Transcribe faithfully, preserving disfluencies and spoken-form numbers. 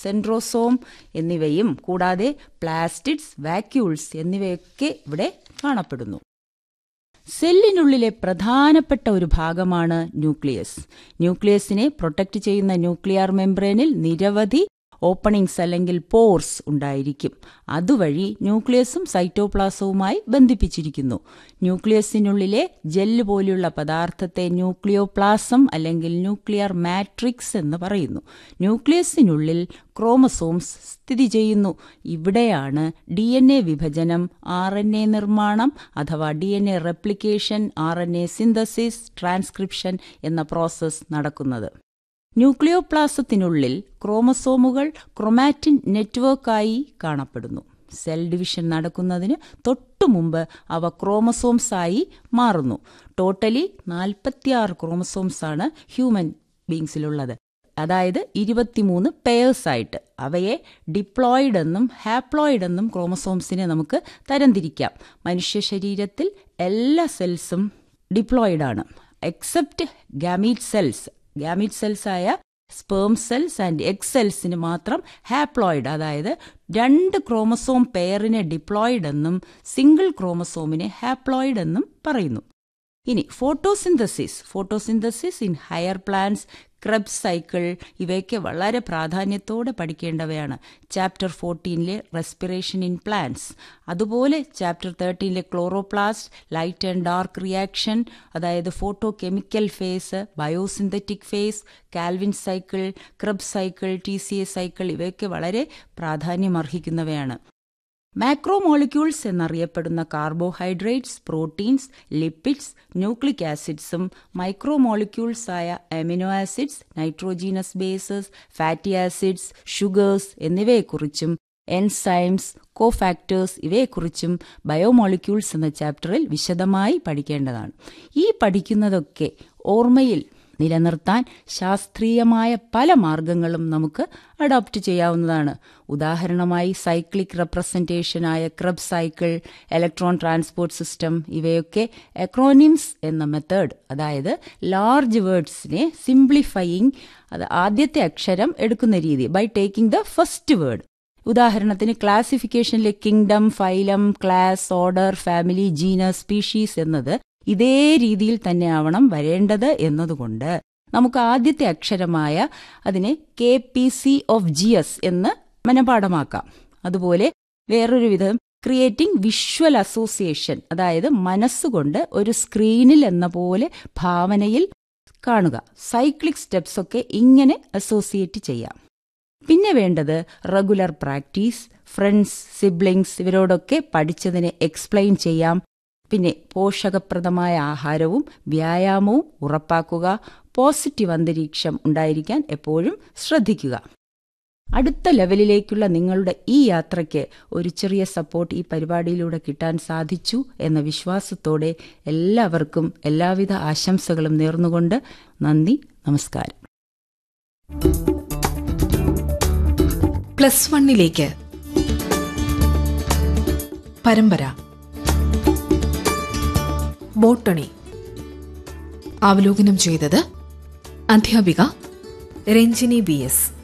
Centrosome എന്നിവയും കൂടാതെ plastids, vacuoles എന്നിവയൊക്കെ ഇവിടെ കാണപ്പെടുന്നു. സെല്ലിനുള്ളിലെ പ്രധാനപ്പെട്ട ഒരു ഭാഗമാണ് ന്യൂക്ലിയസ്. ന്യൂക്ലിയസിനെ പ്രൊട്ടക്ട് ചെയ്യുന്ന ന്യൂക്ലിയർ മെംബ്രേനിൽ നിരവധി ഓപ്പണിങ്സ് അല്ലെങ്കിൽ പോർസ് ഉണ്ടായിരിക്കും. അതുവഴി ന്യൂക്ലിയസും സൈറ്റോപ്ലാസവുമായി ബന്ധിപ്പിച്ചിരിക്കുന്നു. ന്യൂക്ലിയസിനുള്ളിലെ ജെല്ല് പോലെയുള്ള പദാർത്ഥത്തെ ന്യൂക്ലിയോപ്ലാസം അല്ലെങ്കിൽ ന്യൂക്ലിയർ മാട്രിക്സ് എന്ന് പറയുന്നു. ന്യൂക്ലിയസിനുള്ളിൽ ക്രോമസോംസ് സ്ഥിതി ചെയ്യുന്നു. ഇവിടെയാണ് ഡി എൻ എ വിഭജനം, ആർ എൻ എ നിർമ്മാണം അഥവാ D N A replication, R N A synthesis, transcription എന്ന പ്രോസസ് നടക്കുന്നത്. ന്യൂക്ലിയോപ്ലാസത്തിനുള്ളിൽ ക്രോമസോമുകൾ ക്രൊമാറ്റിൻ നെറ്റ്വർക്കായി കാണപ്പെടുന്നു. സെൽ ഡിവിഷൻ നടക്കുന്നതിന് തൊട്ടുമുമ്പ് അവ ക്രോമസോംസായി മാറുന്നു. ടോട്ടലി നാൽപ്പത്തിയാറ് ക്രോമസോംസാണ് ഹ്യൂമൻ ബീങ്സിലുള്ളത്. അതായത് ഇരുപത്തിമൂന്ന് പെയേഴ്സായിട്ട്. അവയെ ഡിപ്ലോയിഡ് എന്നും ഹാപ്ലോയിഡ് എന്നും ക്രോമസോംസിനെ നമുക്ക് തരംതിരിക്കാം. മനുഷ്യ ശരീരത്തിൽ എല്ലാ സെൽസും ഡിപ്ലോയിഡാണ്, except gamete cells. Gamete സെൽസായ sperm cells and egg സെൽസിന് മാത്രം ഹാപ്ലോയിഡ്, അതായത് രണ്ട് ക്രോമസോം പെയറിനെ ഡിപ്ലോയിഡ് എന്നും സിംഗിൾ ക്രോമസോമിനെ ഹാപ്ലോയിഡ് എന്നും പറയുന്നു. ഇനി photosynthesis photosynthesis in higher plants, Krebs cycle ഇവയൊക്കെ വളരെ പ്രാധാന്യത്തോടെ പഠിക്കേണ്ടവയാണ്. ചാപ്റ്റർ ഫോർട്ടീനിലെ റെസ്പിറേഷൻ ഇൻ പ്ലാന്റ്സ്, അതുപോലെ chapter തേർട്ടീനിലെ chloroplast, light and dark reaction, അതായത് photo chemical face, biosynthetic face, Calvin cycle, Krebs cycle, T C A cycle ഇവയൊക്കെ വളരെ പ്രാധാന്യമർഹിക്കുന്നവയാണ്. മാക്രോമോളിക്യൂൾസ് എന്നറിയപ്പെടുന്ന carbohydrates, proteins, lipids, nucleic ആസിഡ്സും മൈക്രോമോളിക്യൂൾസായ amino acids, nitrogenous bases, fatty acids, sugars എന്നിവയെക്കുറിച്ചും enzymes, cofactors ഇവയെക്കുറിച്ചും biomolecules എന്ന ചാപ്റ്ററിൽ വിശദമായി പഠിക്കേണ്ടതാണ്. ഈ പഠിക്കുന്നതൊക്കെ ഓർമ്മയിൽ നിലനിർത്താൻ ശാസ്ത്രീയമായ പല മാർഗങ്ങളും നമുക്ക് അഡോപ്റ്റ് ചെയ്യാവുന്നതാണ്. ഉദാഹരണമായി cyclic റെപ്രസെന്റേഷനായ Krebs cycle, electron transport system ഇവയൊക്കെ എക്രോനിംസ് എന്ന മെത്തേഡ്, അതായത് ലാർജ് വേർഡ്സിനെ സിംപ്ലിഫയിങ്, അത് ആദ്യത്തെ അക്ഷരം എടുക്കുന്ന രീതി, by taking the first word. ഉദാഹരണത്തിന് ക്ലാസിഫിക്കേഷനിലെ kingdom, phylum, class, order, family, genus, species എന്നത് ഇതേ രീതിയിൽ തന്നെ ആവണം വരേണ്ടത് എന്നതുകൊണ്ട് നമുക്ക് ആദ്യത്തെ അക്ഷരമായ അതിനെ K P C of G S എന്ന് മനപാഠമാക്കാം. അതുപോലെ വേറൊരു വിധം ക്രിയേറ്റിംഗ് വിഷ്വൽ അസോസിയേഷൻ, അതായത് മനസ്സുകൊണ്ട് ഒരു സ്ക്രീനിൽ എന്ന പോലെ ഭാവനയിൽ കാണുക. സൈക്ലിക് സ്റ്റെപ്സ് ഒക്കെ ഇങ്ങനെ അസോസിയേറ്റ് ചെയ്യാം. പിന്നെ വേണ്ടത് റെഗുലർ പ്രാക്ടീസ്. ഫ്രണ്ട്സ്, സിബ്ലിങ്സ് ഇവരോടൊക്കെ പഠിച്ചതിനെ എക്സ്പ്ലെയിൻ ചെയ്യാം. പിന്നെ പോഷകപ്രദമായ ആഹാരവും വ്യായാമവും ഉറപ്പാക്കുക. പോസിറ്റീവ് അന്തരീക്ഷം ഉണ്ടായിരിക്കാൻ എപ്പോഴും ശ്രദ്ധിക്കുക. അടുത്ത ലെവലിലേക്കുള്ള നിങ്ങളുടെ ഈ യാത്രയ്ക്ക് ഒരു ചെറിയ സപ്പോർട്ട് ഈ പരിപാടിയിലൂടെ കിട്ടാൻ സാധിച്ചു എന്ന വിശ്വാസത്തോടെ എല്ലാവർക്കും എല്ലാവിധ ആശംസകളും നേർന്നുകൊണ്ട് നന്ദി, നമസ്കാരം. പ്ലസ് വണ്ണിലേക്ക് പരമ്പര ബോട്ടണി അവലോകനം ചെയ്തത് അധ്യാപിക രഞ്ജിനി ബി എസ്.